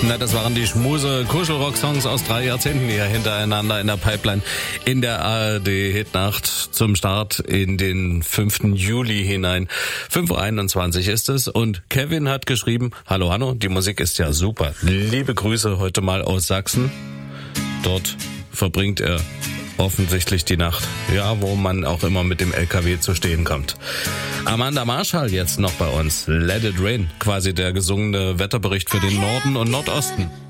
Na, das waren die Schmuse-Kuschelrock-Songs aus 3 Jahrzehnten hier hintereinander in der Pipeline in der ARD-Hitnacht zum Start in den 5. Juli hinein. 5.21 Uhr ist es und Kevin hat geschrieben, hallo Hanno, die Musik ist ja super. Liebe Grüße heute mal aus Sachsen. Dort verbringt er offensichtlich die Nacht. Ja, wo man auch immer mit dem LKW zu stehen kommt. Amanda Marshall jetzt noch bei uns. Let It Rain, quasi der gesungene Wetterbericht für den Norden und Nordosten.